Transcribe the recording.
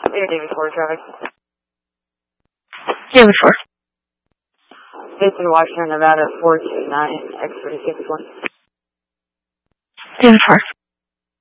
David 4 traffic. David 4. Jason, Washington, Nevada 429 X361. David 4.